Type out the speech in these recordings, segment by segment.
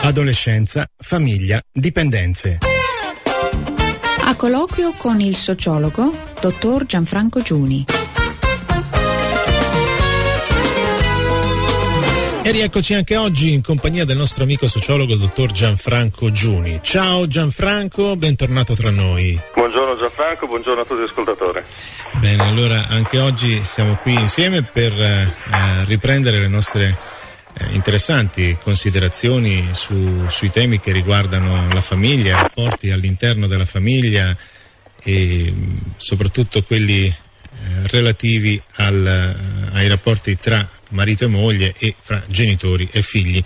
Adolescenza, famiglia, dipendenze. A colloquio con il sociologo dottor Gianfranco Giuni. E rieccoci anche oggi in compagnia del nostro amico sociologo dottor Gianfranco Giuni. Ciao Gianfranco, bentornato tra noi. Buongiorno Gianfranco, buongiorno a tutti gli ascoltatori. Bene, allora anche oggi siamo qui insieme per riprendere le nostre interessanti considerazioni sui temi che riguardano la famiglia, i rapporti all'interno della famiglia e soprattutto quelli relativi ai rapporti tra marito e moglie e fra genitori e figli.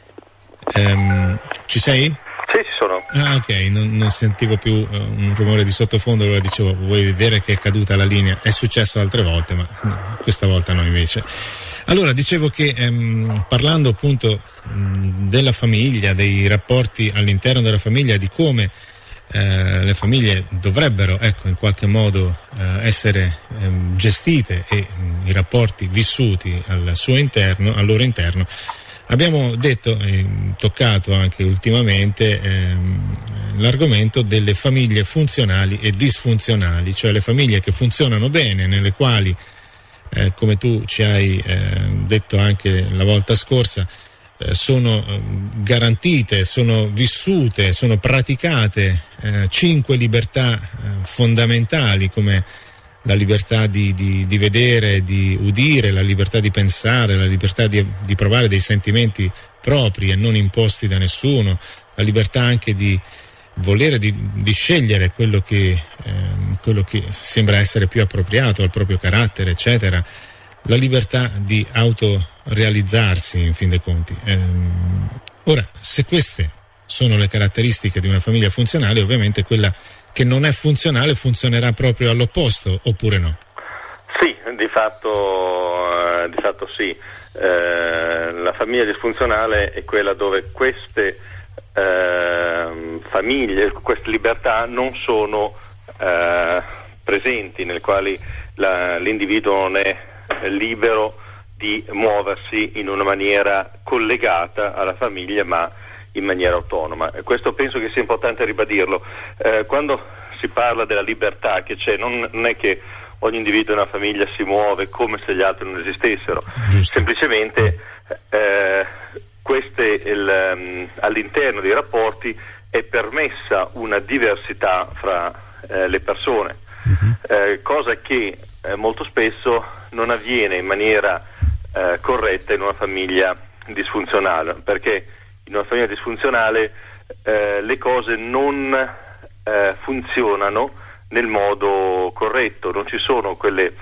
Ci sei? Sì, ci sono. Ah, ok, non sentivo più un rumore di sottofondo, allora dicevo, vuoi vedere che è caduta la linea? È successo altre volte, ma questa volta no invece. Allora, dicevo che parlando appunto della famiglia, dei rapporti all'interno della famiglia, di come le famiglie dovrebbero, in qualche modo essere gestite e i rapporti vissuti al loro interno, abbiamo detto e toccato anche ultimamente l'argomento delle famiglie funzionali e disfunzionali, cioè le famiglie che funzionano bene, nelle quali come tu ci hai detto anche la volta scorsa, sono garantite, sono vissute, sono praticate 5 libertà fondamentali, come la libertà di vedere, di udire, la libertà di pensare, la libertà di provare dei sentimenti propri e non imposti da nessuno, la libertà anche di volere di scegliere quello che sembra essere più appropriato al proprio carattere, eccetera, la libertà di autorealizzarsi in fin dei conti. Ora, se queste sono le caratteristiche di una famiglia funzionale, ovviamente quella che non è funzionale funzionerà proprio all'opposto, oppure no? Sì, di fatto sì. La famiglia disfunzionale è quella dove queste famiglie, queste libertà non sono presenti, nelle quali l'individuo non è libero di muoversi in una maniera collegata alla famiglia, ma in maniera autonoma. Questo penso che sia importante ribadirlo. Quando si parla della libertà che c'è, non è che ogni individuo in una famiglia si muove come se gli altri non esistessero. Giusto. Semplicemente all'interno dei rapporti è permessa una diversità fra le persone, cosa che molto spesso non avviene in maniera corretta in una famiglia disfunzionale, perché in una famiglia disfunzionale le cose non funzionano nel modo corretto, non ci sono quelle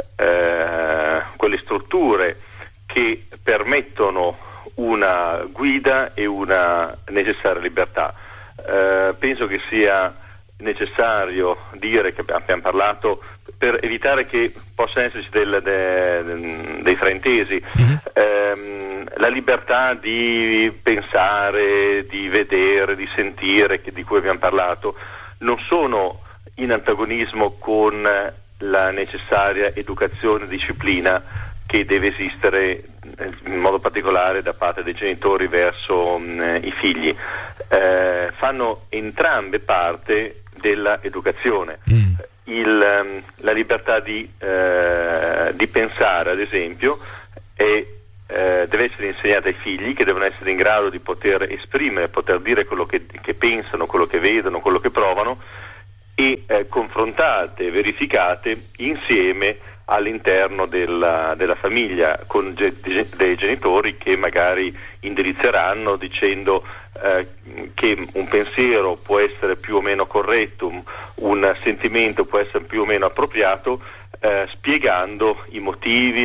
strutture che permettono una guida e una necessaria libertà. Penso che sia necessario dire, che abbiamo parlato, per evitare che possa esserci dei fraintesi, la libertà di pensare, di vedere, di sentire, di cui abbiamo parlato, non sono in antagonismo con la necessaria educazione e disciplina che deve esistere in modo particolare da parte dei genitori verso i figli. Fanno entrambe parte della educazione. La libertà di pensare, ad esempio, deve essere insegnata ai figli, che devono essere in grado di poter esprimere, poter dire quello che pensano, quello che vedono, quello che provano, e confrontate, verificate insieme all'interno della famiglia, con dei genitori che magari indirizzeranno dicendo che un pensiero può essere più o meno corretto, un sentimento può essere più o meno appropriato, spiegando i motivi,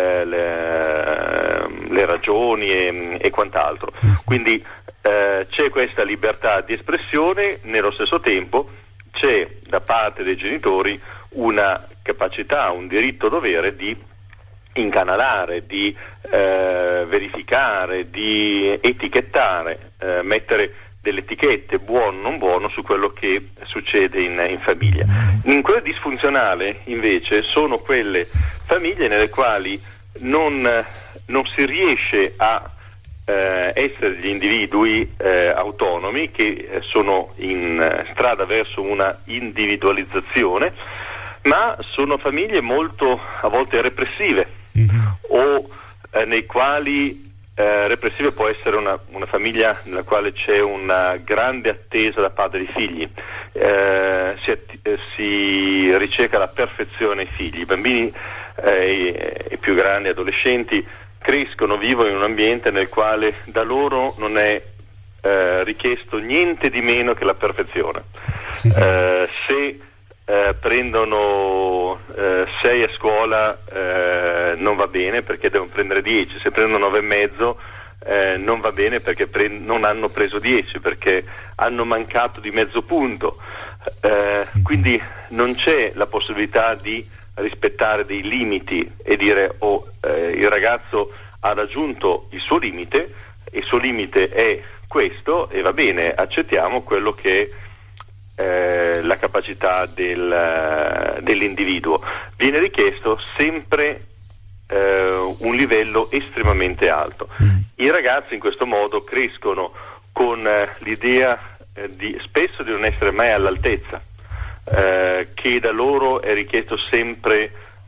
le ragioni e quant'altro. Quindi c'è questa libertà di espressione, nello stesso tempo c'è da parte dei genitori una capacità, un diritto-dovere di incanalare, di verificare, di etichettare, mettere delle etichette buono non buono su quello che succede in famiglia. In quella disfunzionale invece sono quelle famiglie nelle quali non si riesce a essere degli individui autonomi che sono in strada verso una individualizzazione, ma sono famiglie molto a volte repressive, o nei quali repressive può essere una famiglia nella quale c'è una grande attesa da parte dei figli, si ricerca la perfezione ai figli. I bambini i più grandi adolescenti crescono, vivono in un ambiente nel quale da loro non è richiesto niente di meno che la perfezione. Se prendono 6 a scuola non va bene perché devono prendere 10, se prendono 9,5 non va bene perché non hanno preso 10, perché hanno mancato di mezzo punto, quindi non c'è la possibilità di rispettare dei limiti e dire il ragazzo ha raggiunto il suo limite e il suo limite è questo e va bene, accettiamo quello che è la capacità dell'individuo. Viene richiesto sempre un livello estremamente alto. I ragazzi in questo modo crescono con l'idea spesso di non essere mai all'altezza, che da loro è richiesto sempre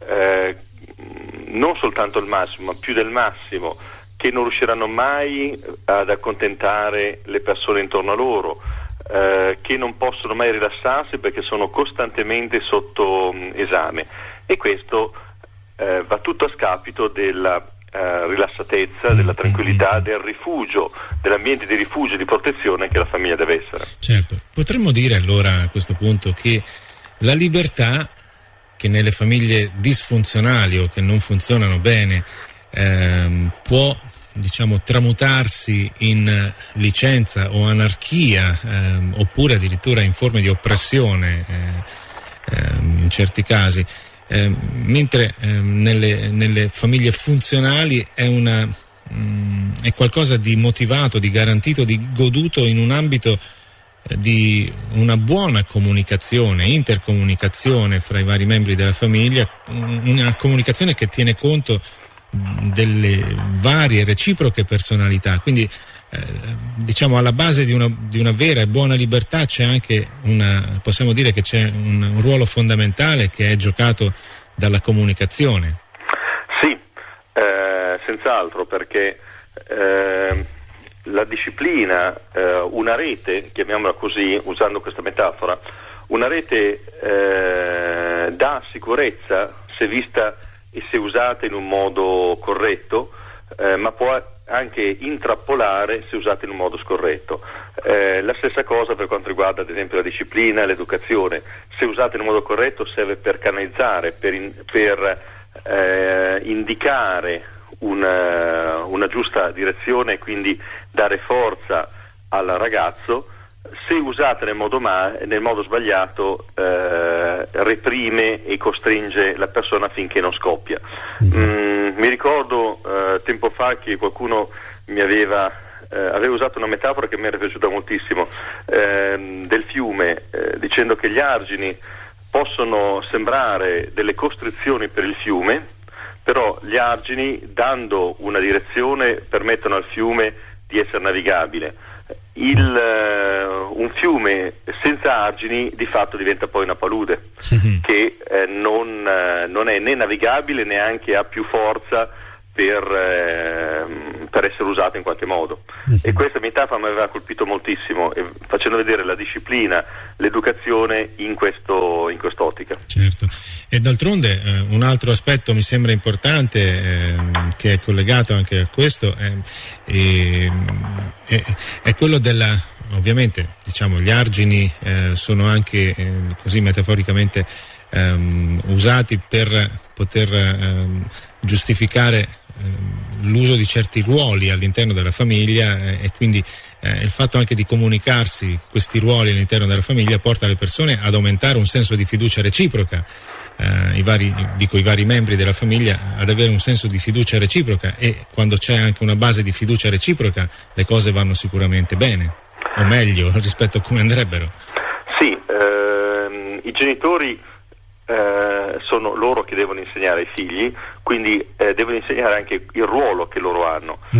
non soltanto il massimo, ma più del massimo, che non riusciranno mai ad accontentare le persone intorno a loro, che non possono mai rilassarsi perché sono costantemente sotto esame, e questo va tutto a scapito della rilassatezza, della tranquillità, del rifugio, dell'ambiente di rifugio e di protezione che la famiglia deve essere. Certo, potremmo dire allora a questo punto che la libertà, che nelle famiglie disfunzionali o che non funzionano bene può, diciamo, tramutarsi in licenza o anarchia, oppure addirittura in forme di oppressione in certi casi, mentre nelle famiglie funzionali è qualcosa di motivato, di garantito, di goduto in un ambito di una buona comunicazione, intercomunicazione fra i vari membri della famiglia, una comunicazione che tiene conto delle varie reciproche personalità. Quindi diciamo alla base di una vera e buona libertà c'è anche possiamo dire che c'è un ruolo fondamentale che è giocato dalla comunicazione. Sì, senz'altro, perché la disciplina, una rete, chiamiamola così, usando questa metafora, una rete dà sicurezza se vista e se usata in un modo corretto, ma può anche intrappolare se usata in un modo scorretto. La stessa cosa per quanto riguarda ad esempio la disciplina, l'educazione. Se usata in un modo corretto serve per canalizzare, per indicare una giusta direzione e quindi dare forza al ragazzo. Se usata nel modo sbagliato reprime e costringe la persona finché non scoppia. Mi ricordo tempo fa che qualcuno mi aveva usato una metafora che mi era piaciuta moltissimo, del fiume, dicendo che gli argini possono sembrare delle costrizioni per il fiume, però gli argini, dando una direzione, permettono al fiume di essere navigabile. Un fiume senza argini di fatto diventa poi una palude che non è né navigabile, neanche ha più forza per essere usato in qualche modo. E questa metafora mi aveva colpito moltissimo, facendo vedere la disciplina, l'educazione in quest'ottica. Certo, e d'altronde un altro aspetto mi sembra importante, che è collegato anche a questo, è quello della, ovviamente, diciamo, gli argini sono anche così metaforicamente usati per poter giustificare l'uso di certi ruoli all'interno della famiglia, e quindi il fatto anche di comunicarsi questi ruoli all'interno della famiglia porta le persone ad aumentare un senso di fiducia reciproca, i vari membri della famiglia ad avere un senso di fiducia reciproca, e quando c'è anche una base di fiducia reciproca le cose vanno sicuramente bene, o meglio rispetto a come andrebbero. Sì, i genitori sono loro che devono insegnare ai figli, quindi devono insegnare anche il ruolo che loro hanno.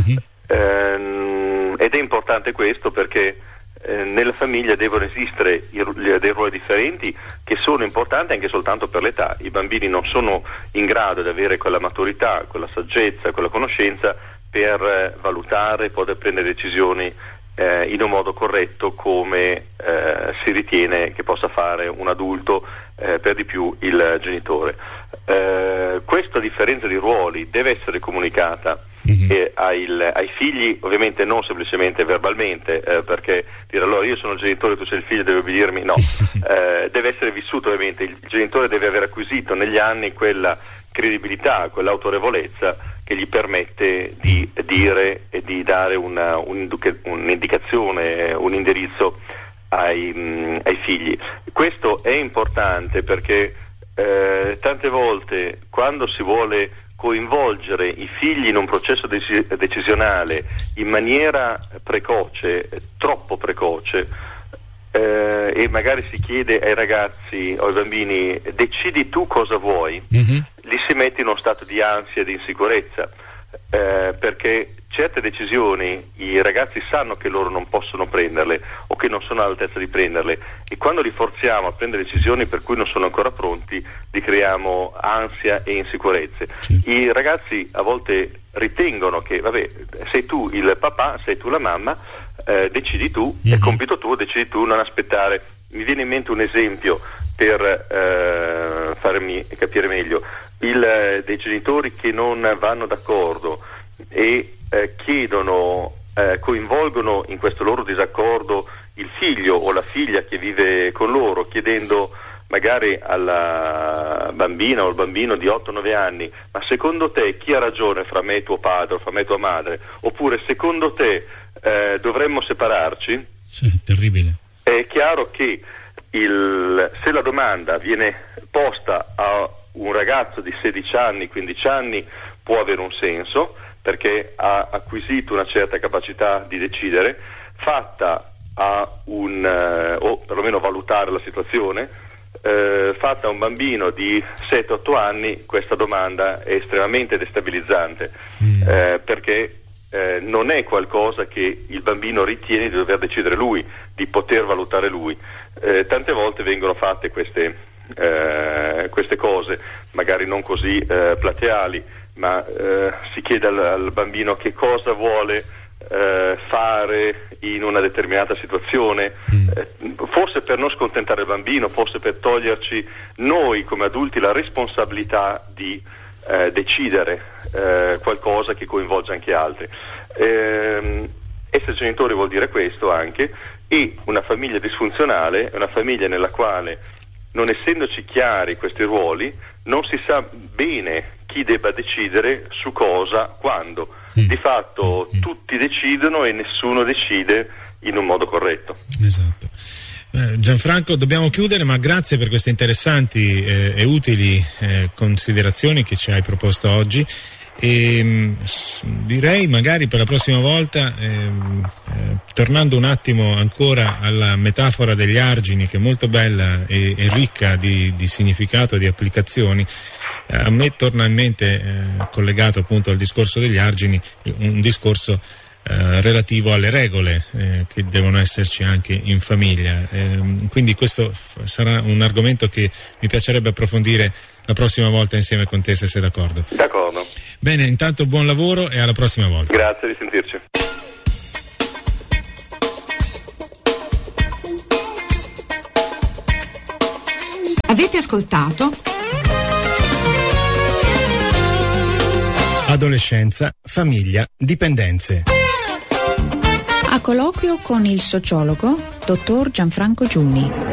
Ed è importante questo perché nella famiglia devono esistere dei ruoli differenti che sono importanti anche soltanto per l'età. I bambini non sono in grado di avere quella maturità, quella saggezza, quella conoscenza per valutare, poter prendere decisioni in un modo corretto come si ritiene che possa fare un adulto, per di più il genitore. Questa differenza di ruoli deve essere comunicata ai figli, ovviamente non semplicemente verbalmente, perché dire allora io sono il genitore, tu sei il figlio, devi obbedirmi, no. Deve essere vissuto, ovviamente il genitore deve aver acquisito negli anni quella credibilità, quell'autorevolezza che gli permette di dire e di dare un'indicazione, un indirizzo ai figli. Questo è importante perché tante volte quando si vuole coinvolgere i figli in un processo decisionale in maniera precoce, troppo precoce, e magari si chiede ai ragazzi o ai bambini decidi tu cosa vuoi, li si mette in uno stato di ansia e di insicurezza, perché certe decisioni i ragazzi sanno che loro non possono prenderle o che non sono all'altezza di prenderle, e quando li forziamo a prendere decisioni per cui non sono ancora pronti, li creiamo ansia e insicurezze. I ragazzi a volte ritengono che vabbè, sei tu il papà, sei tu la mamma, decidi tu, è compito tuo, decidi tu, non aspettare. Mi viene in mente un esempio per farmi capire meglio. Dei genitori che non vanno d'accordo e coinvolgono in questo loro disaccordo il figlio o la figlia che vive con loro, chiedendo magari alla bambina o al bambino di 8-9 anni: ma secondo te chi ha ragione fra me e tuo padre o fra me e tua madre? Oppure secondo te dovremmo separarci? Sì, terribile. È chiaro che se la domanda viene posta a un ragazzo di 16 anni, 15 anni, può avere un senso, perché ha acquisito una certa capacità di decidere, fatta o perlomeno valutare la situazione, fatta a un bambino di 7-8 anni, questa domanda è estremamente destabilizzante, perché non è qualcosa che il bambino ritiene di dover decidere lui, di poter valutare lui. Tante volte vengono fatte queste cose, magari non così plateali, ma si chiede al bambino che cosa vuole fare in una determinata situazione, forse per non scontentare il bambino, forse per toglierci noi come adulti la responsabilità di decidere qualcosa che coinvolge anche altri. Essere genitori vuol dire questo anche, e una famiglia disfunzionale è una famiglia nella quale, non essendoci chiari questi ruoli, non si sa bene chi debba decidere su cosa, quando. Di fatto tutti decidono e nessuno decide in un modo corretto. Esatto. Gianfranco, dobbiamo chiudere, ma grazie per queste interessanti e utili considerazioni che ci hai proposto oggi. E direi magari per la prossima volta, tornando un attimo ancora alla metafora degli argini, che è molto bella e ricca di significato, di applicazioni, a me torna in mente, collegato appunto al discorso degli argini, un discorso relativo alle regole che devono esserci anche in famiglia, quindi questo sarà un argomento che mi piacerebbe approfondire la prossima volta insieme con te, se sei d'accordo. D'accordo. Bene, intanto buon lavoro e alla prossima volta. Grazie, di sentirci. Avete ascoltato Adolescenza, famiglia, dipendenze. A colloquio con il sociologo dottor Gianfranco Giuni.